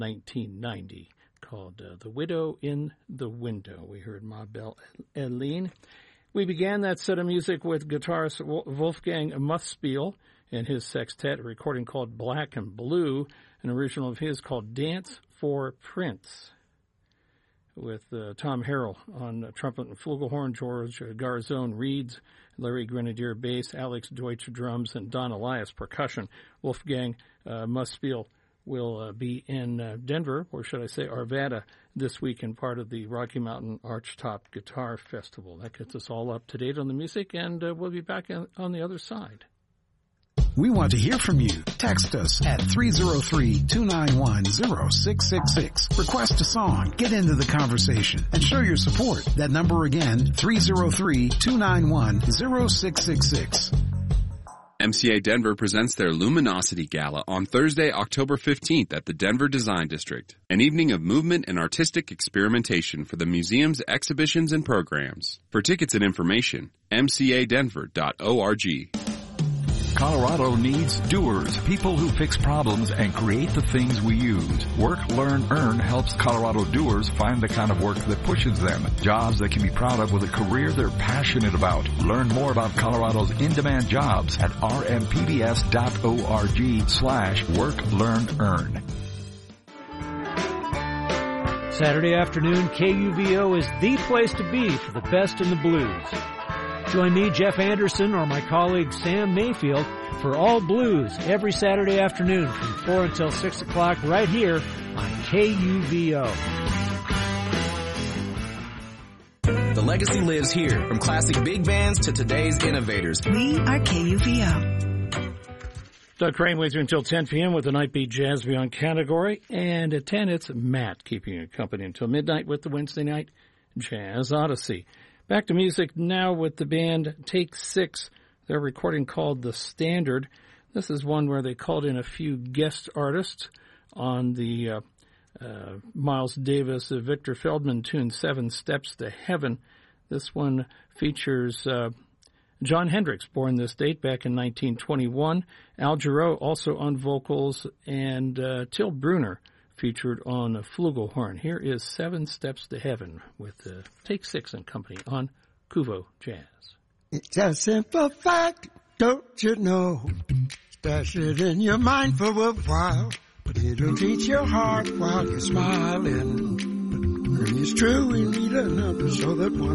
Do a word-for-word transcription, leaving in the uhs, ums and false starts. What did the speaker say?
nineteen ninety, called uh, The Widow in the Window. We heard Ma Belle Helene. We began that set of music with guitarist Wolfgang Muthspiel and his sextet, a recording called Black and Blue, an original of his called Dance for Prince, with uh, Tom Harrell on uh, trumpet and flugelhorn, George uh, Garzone reeds, Larry Grenadier bass, Alex Deutsch drums, and Don Elias percussion. Wolfgang uh, Muthspiel will uh, be in uh, Denver, or should I say Arvada, this week in part of the Rocky Mountain Archtop Guitar Festival. That gets us all up to date on the music, and uh, we'll be back on, on the other side. We want to hear from you. Text us at three oh three, two nine one, oh six six six. Request a song, get into the conversation, and show your support. That number again, three oh three, two nine one, oh six six six. M C A Denver presents their Luminosity Gala on Thursday, October fifteenth at the Denver Design District, an evening of movement and artistic experimentation for the museum's exhibitions and programs. For tickets and information, m c a denver dot org. Colorado needs doers, people who fix problems and create the things we use. Work, Learn, Earn helps Colorado doers find the kind of work that pushes them. Jobs they can be proud of with a career they're passionate about. Learn more about Colorado's in-demand jobs at r m p b s dot org slash work, learn, earn. Saturday afternoon, K U V O is the place to be for the best in the blues. Join me, Jeff Anderson, or my colleague Sam Mayfield for All Blues every Saturday afternoon from four until six o'clock right here on K U V O. The legacy lives here, from classic big bands to today's innovators. We are K U V O. Doug Crane with you until ten p.m. with the Nightbeat Jazz Beyond category. And at ten, it's Matt keeping you company until midnight with the Wednesday Night Jazz Odyssey. Back to music now with the band Take Six. Their recording called The Standard. This is one where they called in a few guest artists on the uh, uh, Miles Davis, uh, Victor Feldman tune Seven Steps to Heaven. This one features uh, John Hendricks, born this date back in nineteen twenty-one. Al Jarreau also on vocals, and uh, Till Bruner featured on a flugelhorn. Here is Seven Steps to Heaven with uh, Take Six and Company on Kuvo Jazz. It's a simple fact, don't you know? Stash it in your mind for a while, but it'll teach your heart while you're smiling. And it's true, we need another so that one